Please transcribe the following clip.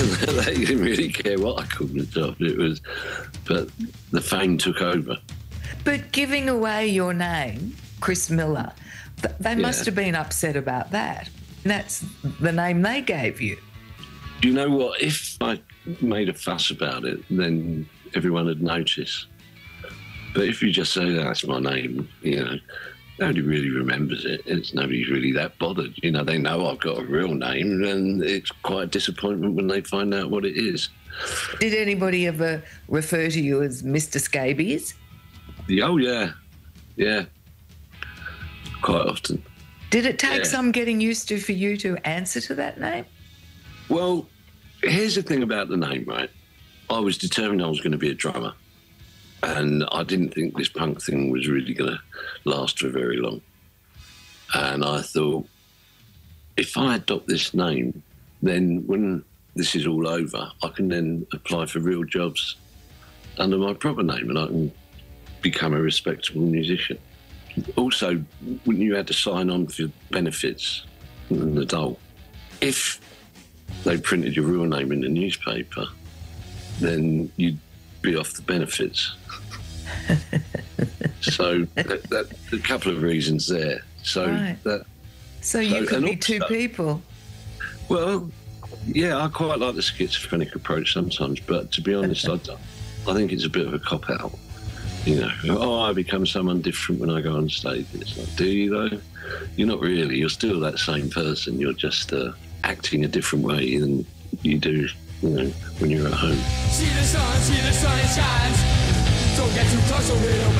They didn't really care what I called myself. But the fame took over. But giving away your name, Chris Miller, they must have been upset about that. That's the name they gave you. Do you know what? If I made a fuss about it, then everyone would notice. But if you just say that's my name, nobody really remembers it. Nobody's really that bothered. They know I've got a real name, and it's quite a disappointment when they find out what it is. Did anybody ever refer to you as Mr. Scabies? Oh, yeah. Yeah. Quite often. Did it take some getting used to for you to answer to that name? Well, here's the thing about the name, right? I was determined I was going to be a drummer. And I didn't think this punk thing was really going to last for very long. And I thought, if I adopt this name, then when this is all over, I can then apply for real jobs under my proper name and I can become a respectable musician. Also, when you had to sign on for benefits as an adult, if they printed your real name in the newspaper, then you'd be off the benefits. So a couple of reasons there. So you could be two people. Well, yeah, I quite like the schizophrenic approach sometimes, but to be honest, I think it's a bit of a cop-out. I become someone different when I go on stage. It's like, do you though? You're not really. You're still that same person. You're just acting a different way than you do, when you're at home. See the sun, it shines. Don't get too close or it'll